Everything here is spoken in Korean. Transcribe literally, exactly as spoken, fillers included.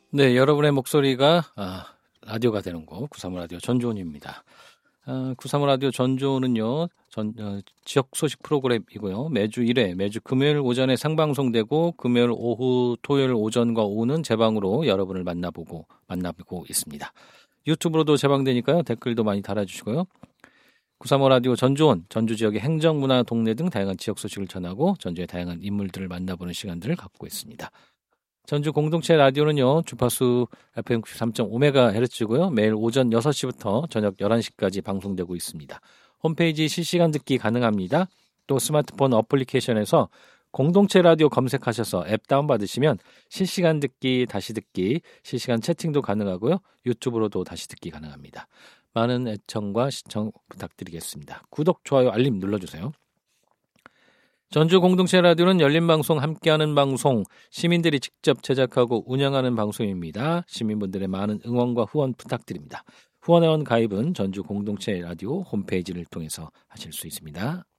네, 여러분의 목소리가 아, 라디오가 되는 곳 구삼오 라디오 전주훈입니다. 아, 구삼오 라디오 전주훈은요 전, 어, 지역 소식 프로그램이고요. 매주 일 회, 매주 금요일 오전에 생방송되고 금요일 오후, 토요일 오전과 오후는 재방으로 여러분을 만나보고 만나보고 있습니다. 유튜브로도 재방되니까요. 댓글도 많이 달아주시고요. 구삼오 라디오 전주훈, 전주 지역의 행정, 문화, 동네 등 다양한 지역 소식을 전하고 전주의 다양한 인물들을 만나보는 시간들을 갖고 있습니다. 전주 공동체 라디오는요. 주파수 에프엠 구십삼 점 오 메가헤르츠고요. 매일 오전 여섯 시부터 저녁 열한 시까지 방송되고 있습니다. 홈페이지 실시간 듣기 가능합니다. 또 스마트폰 어플리케이션에서 공동체 라디오 검색하셔서 앱 다운받으시면 실시간 듣기, 다시 듣기, 실시간 채팅도 가능하고요. 유튜브로도 다시 듣기 가능합니다. 많은 애청과 시청 부탁드리겠습니다. 구독, 좋아요, 알림 눌러주세요. 전주 공동체 라디오는 열린 방송, 함께하는 방송, 시민들이 직접 제작하고 운영하는 방송입니다. 시민분들의 많은 응원과 후원 부탁드립니다. 후원회원 가입은 전주 공동체 라디오 홈페이지를 통해서 하실 수 있습니다.